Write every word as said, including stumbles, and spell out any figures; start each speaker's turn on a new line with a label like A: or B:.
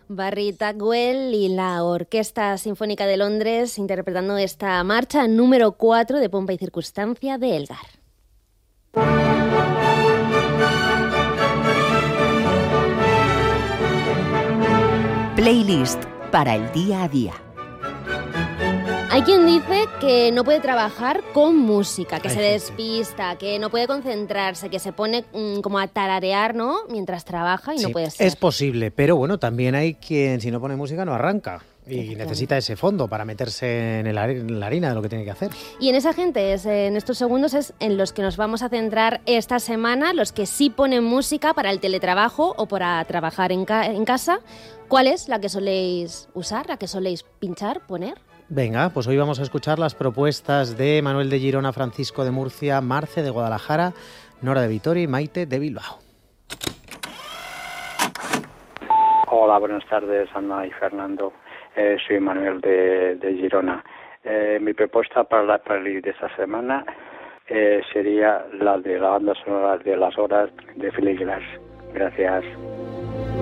A: Barry Tagwell y la Orquesta Sinfónica de Londres interpretando esta marcha número cuatro de Pompa y Circunstancia de Elgar.
B: Playlist para el día a día.
A: Hay quien dice que no puede trabajar con música, que
C: Hay
A: se
C: gente.
A: despista, que no puede concentrarse, que se pone mmm, como a tararear, ¿no? Mientras trabaja y
C: Sí,
A: no puede ser.
C: es posible, pero bueno, también hay quien si no pone música no arranca y necesita ese fondo para meterse en, el, en la harina de lo que tiene que hacer.
A: Y en esa gente, es, en estos segundos, es en los que nos vamos a centrar esta semana, los que sí ponen música para el teletrabajo o para trabajar en, ca- en casa. ¿Cuál es la que soléis usar, la que soléis pinchar, poner?
C: Venga, pues hoy vamos a escuchar las propuestas de Manuel de Girona, Francisco de Murcia, Marce de Guadalajara, Nora de Vitoria y Maite de Bilbao.
D: Hola, buenas tardes, Ana y Fernando. Eh, soy Manuel de, de Girona. Eh, mi propuesta para la playlist de esta semana eh, sería la de la banda sonora de Las Horas de Philip Glass. Gracias.